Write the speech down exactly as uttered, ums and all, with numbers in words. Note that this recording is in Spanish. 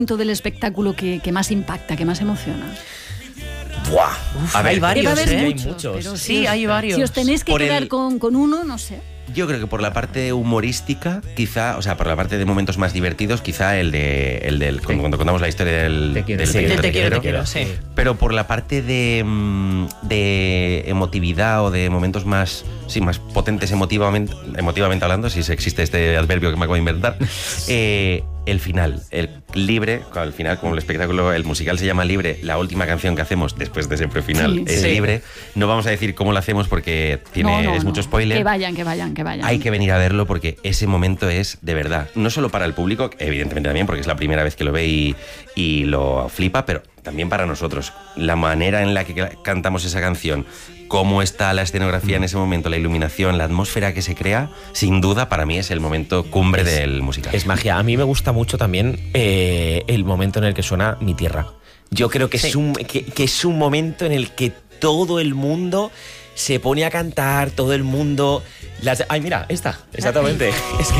del espectáculo que, que más impacta, que más emociona? Buah, Uf, a ver, hay varios, Debe haber ¿eh? muchos, Hay muchos. pero Sí, si os- hay varios. Si os tenéis que Por quedar el- con, con uno, no sé. yo creo que por la parte humorística, quizá, o sea, por la parte de momentos más divertidos, quizá el de el del cuando, cuando contamos la historia del Te quiero, del sí, Te quiero, del te quiero, te quiero, sí. Pero por la parte de, mm, de emotividad o de momentos más, sí, más potentes emotivamente, emotivamente hablando, si existe este adverbio que me acabo de inventar, eh, el final, el libre, al final, como el espectáculo, el musical se llama Libre, la última canción que hacemos después de siempre final Sí, es sí. libre. No vamos a decir cómo lo hacemos porque tiene, No, no, es no. mucho spoiler. Que vayan, que vayan, que vayan. Hay que venir a verlo porque ese momento es de verdad. No solo para el público, evidentemente también, porque es la primera vez que lo ve y, y lo flipa, pero también para nosotros. La manera en la que cantamos esa canción, cómo está la escenografía en ese momento, la iluminación, la atmósfera que se crea, sin duda para mí es el momento cumbre Es- del musical. Es magia. A mí me gusta mucho también eh, el momento en el que suena Mi Tierra. Yo creo que, Sí. es un, que, que es un momento en el que todo el mundo se pone a cantar, todo el mundo... Las, ay, mira, esta, exactamente. Es que